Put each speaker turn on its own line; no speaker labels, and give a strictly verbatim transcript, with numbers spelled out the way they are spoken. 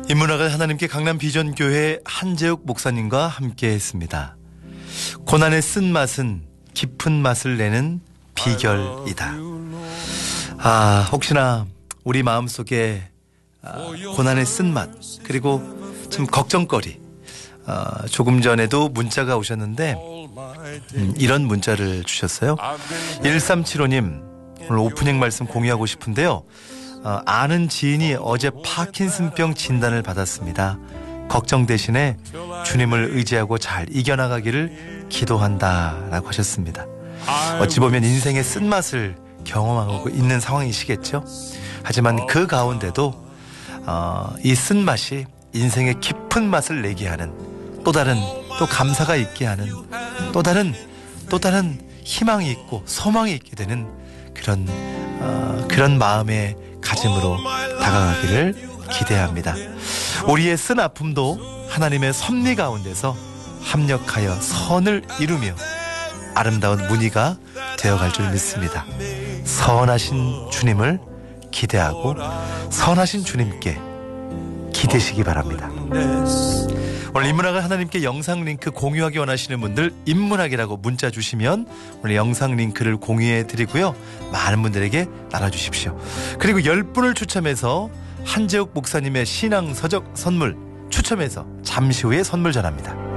인문학을 하나님께 강남 비전교회 한재욱 목사님과 함께 했습니다. 고난의 쓴맛은 깊은 맛을 내는 비결이다. 아, 혹시나 우리 마음속에 아, 고난의 쓴맛 그리고 참 걱정거리, 아, 조금 전에도 문자가 오셨는데 음, 이런 문자를 주셨어요. 일삼칠오 님, 오늘 오프닝 말씀 공유하고 싶은데요. 어, 아는 지인이 어제 파킨슨병 진단을 받았습니다. 걱정 대신에 주님을 의지하고 잘 이겨나가기를 기도한다라고 하셨습니다. 어찌 보면 인생의 쓴맛을 경험하고 있는 상황이시겠죠. 하지만 그 가운데도 어, 이 쓴맛이 인생의 깊은 맛을 내게 하는, 또 다른 또 감사가 있게 하는, 또 다른 또 다른 희망이 있고 소망이 있게 되는 그런 어, 그런 마음의 가짐으로 다가가기를 기대합니다. 우리의 쓴 아픔도 하나님의 섭리 가운데서 합력하여 선을 이루며 아름다운 무늬가 되어갈 줄 믿습니다. 선하신 주님을 기대하고 선하신 주님께 기대시기 바랍니다. 오늘 인문학을 하나님께 영상 링크 공유하기 원하시는 분들 인문학이라고 문자 주시면 오늘 영상 링크를 공유해 드리고요. 많은 분들에게 나눠주십시오. 그리고 열 분을 추첨해서 한재욱 목사님의 신앙 서적 선물 추첨해서 잠시 후에 선물 전합니다.